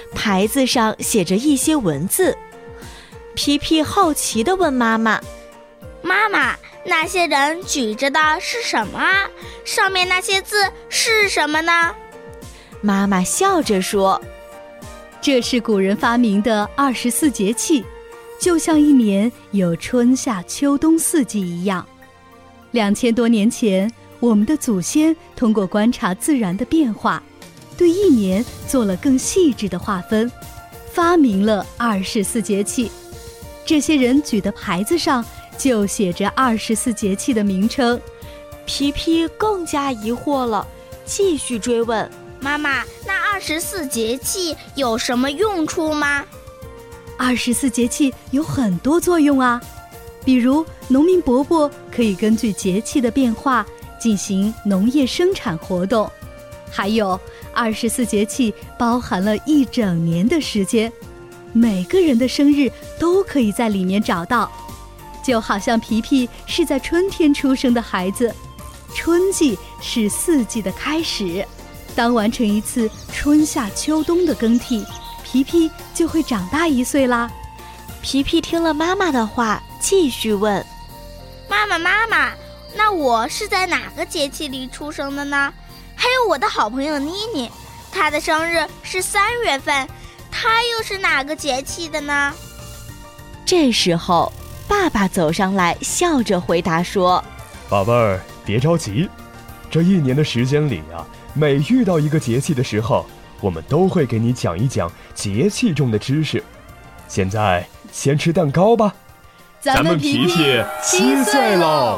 牌子上写着一些文字。皮皮好奇地问妈妈： 妈妈，那些人举着的是什么啊？上面那些字是什么呢？ 妈妈笑着说： 这是古人发明的24节气，就像一年有春夏秋冬4季一样。2000多年前，我们的祖先通过观察自然的变化，对一年做了更细致的划分，发明了24节气。这些人举的牌子上就写着24节气的名称。 皮皮更加疑惑了，继续追问： 妈妈，那24节气有什么用处吗 ？24节气有很多作用啊，比如农民伯伯可以根据节气的变化进行农业生产活动，还有24节气包含了一整年的时间，每个人的生日都可以在里面找到。就好像皮皮是在春天出生的孩子，春季是4季的开始，当完成一次春夏秋冬的更替，皮皮就会长大1岁啦。 皮皮听了妈妈的话，继续问： 妈妈，那我是在哪个节气里出生的呢？还有我的好朋友妮妮，她的生日是3月份，她又是哪个节气的呢？ 这时候爸爸走上来，笑着回答说： 宝贝儿，别着急，这一年的时间里啊，每遇到一个节气的时候，我们都会给你讲一讲节气中的知识。现在先吃蛋糕吧， 咱们皮皮7岁喽！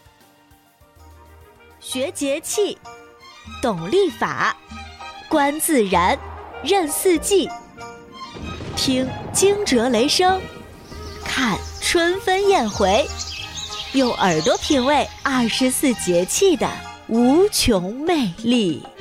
学节气，懂历法，观自然，认4季，听惊蛰雷声，看春分宴回，用耳朵品味24节气的无穷魅力。